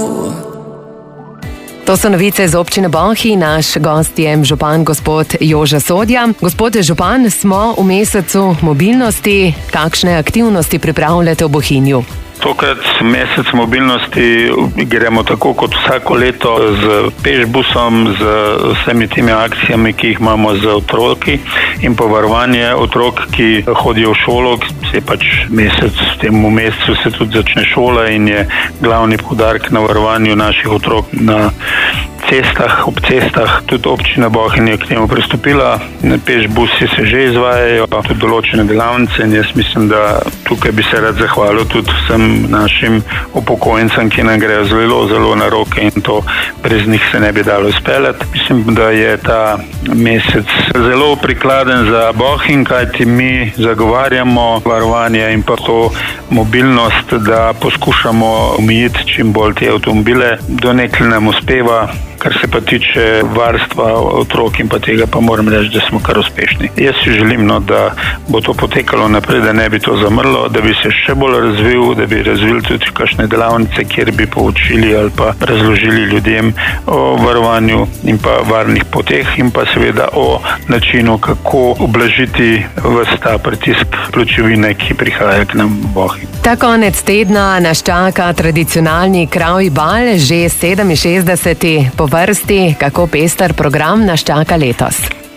To so novice z občine Bohinj. Naš gost je župan gospod Jože Sodja. Gospod župan, smo v mesecu mobilnosti. Kakšne aktivnosti pripravljate v Bohinju? Tokrat mesec mobilnosti gremo tako kot vsako leto z pešbusom, z vsemi temi akcijami, ki jih imamo z otroki in pa varovanje otrok, ki hodijo v šolo. Se pač mesec, v tem mesecu se tudi začne šola in je glavni poudarek na varovanju naših otrok na cestah, ob cestah. Tudi občina Bohinj je k temu pristopila. Pešbusi se že izvajajo, tudi določene delavnice in jaz mislim, da tukaj bi se rad zahvalil tudi vsem našim upokojencem, ki nam grejo zelo, zelo na roke in to brez njih se ne bi dalo izpeljati. Mislim, da je ta mesec zelo prikladen za Bohinj, kajti mi zagovarjamo varovanje in pa to mobilnost, da poskušamo omejiti čim bolj te avtomobile. Do nekaj nam uspeva. Kar se pa tiče varstva otrok in pa tega, pa moram reči, da smo kar uspešni. Jaz si želim, da bo to potekalo naprej, da ne bi to zamrlo, da bi se še bolj razvil, da bi razvili tudi kakšne delavnice, kjer bi poučili ali pa razložili ljudem o varovanju in pa varnih poteh in pa seveda o načinu, kako ublažiti ves ta pritisk pločevine, ki prihaja k nam v Bohinj. Ta konec tedna nas čaka tradicionalni Kravji bal, že 67. po vrsti. Kako pester program nas čaka letos?